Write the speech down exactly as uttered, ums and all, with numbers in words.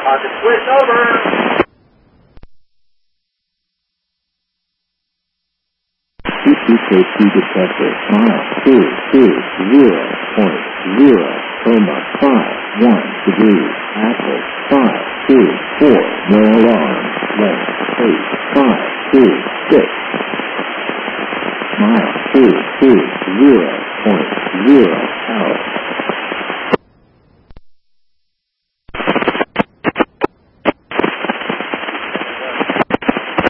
Pocket switch over. C P K T detector five two two zero point zero coma five one degrees. Apple five two four. No alarm. Length eight five two six. Mile two two zero point zero out.